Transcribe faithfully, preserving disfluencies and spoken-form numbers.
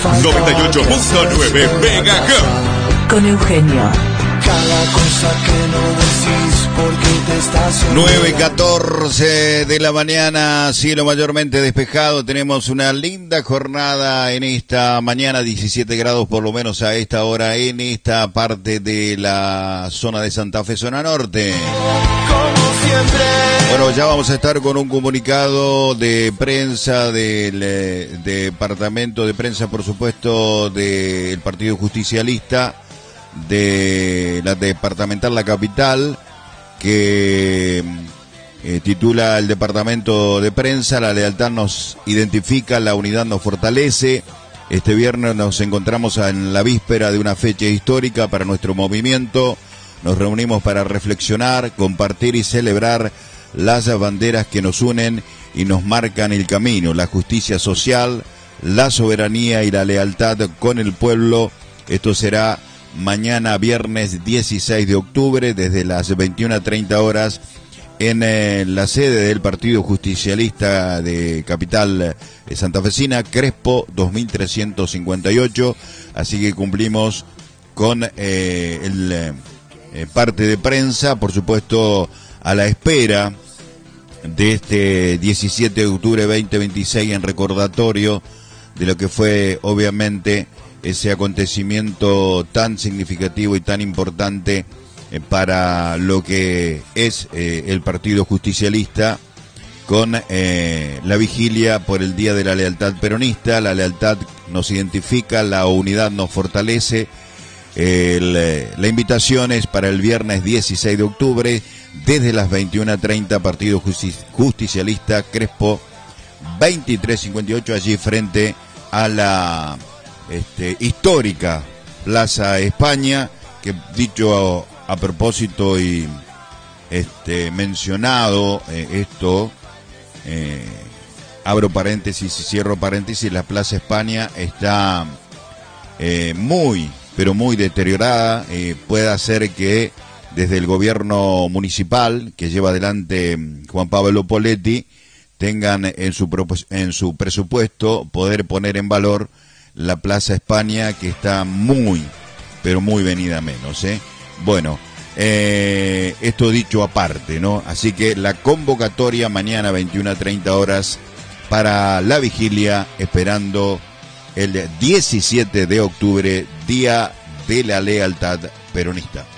noventa y ocho punto nueve Megahertz. Con Eugenio. Cada cosa que no decís porque te estás... nueve catorce de la mañana, cielo mayormente despejado. Tenemos una linda jornada en esta mañana, diecisiete grados por lo menos a esta hora en esta parte de la zona de Santa Fe, zona norte. Como siempre. Bueno, ya vamos a estar con un comunicado de prensa del eh, departamento de prensa, por supuesto, del Partido Justicialista de la departamental La Capital, que eh, titula el departamento de prensa: la lealtad nos identifica, la unidad nos fortalece. Este viernes nos encontramos en la víspera de una fecha histórica para nuestro movimiento. Nos reunimos para reflexionar, compartir y celebrar las banderas que nos unen y nos marcan el camino: la justicia social, la soberanía y la lealtad con el pueblo. Esto será mañana viernes dieciséis de octubre desde las veintiuna treinta horas en eh, la sede del Partido Justicialista de Capital eh, Santafesina, Crespo dos mil trescientos cincuenta y ocho. Así que cumplimos con eh, el eh, parte de prensa, por supuesto, a la espera de este diecisiete de octubre veinte veintiséis, en recordatorio de lo que fue obviamente ese acontecimiento tan significativo y tan importante eh, para lo que es eh, el Partido Justicialista, con eh, la vigilia por el Día de la Lealtad Peronista. La lealtad nos identifica, la unidad nos fortalece. El, la invitación es para el viernes dieciséis de octubre desde las veintiuna treinta, Partido Justicialista, Crespo veintitrés cincuenta y ocho, allí frente a la Este, histórica Plaza España, que dicho a, a propósito y este mencionado eh, esto, eh, abro paréntesis y cierro paréntesis, la Plaza España está eh, muy, pero muy deteriorada. Eh, puede ser que desde el gobierno municipal que lleva adelante Juan Pablo Poletti tengan en su, en su presupuesto poder poner en valor la Plaza España, que está muy, pero muy venida menos, ¿eh? Bueno, eh, esto dicho aparte, ¿no? Así que la convocatoria mañana veintiuna treinta horas para la vigilia, esperando el diecisiete de octubre, Día de la Lealtad Peronista.